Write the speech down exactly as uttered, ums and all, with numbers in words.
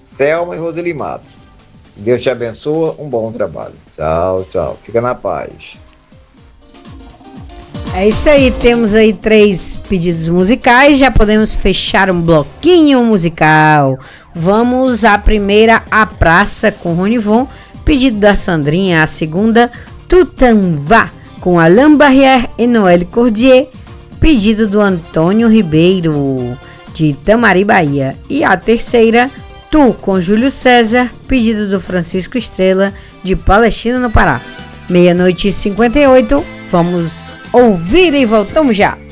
Selma e Roseli Matos. Deus te abençoe, um bom trabalho. Tchau, tchau. Fica na paz. É isso aí, temos aí três pedidos musicais, já podemos fechar um bloquinho musical. Vamos à primeira, A Praça, com Ronivon, pedido da Sandrinha. A segunda, Tutanvá, com Alain Barrière e Noël Cordier, pedido do Antônio Ribeiro, de Itamari, Bahia. E a terceira, Tu, com Júlio César, pedido do Francisco Estrela, de Palestina, no Pará. Meia-noite e cinquenta e oito, vamos ouvir e voltamos já.